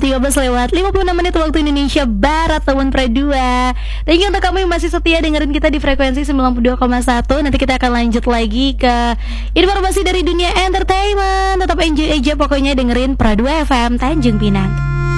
13:56 waktu Indonesia Barat, teman Pro 2. Thank you untuk kamu yang masih setia dengerin kita di frekuensi 92,1. Nanti kita akan lanjut lagi ke informasi dari dunia entertainment. Tetap enjoy aja pokoknya dengerin Pro 2 FM Tanjung Pinang.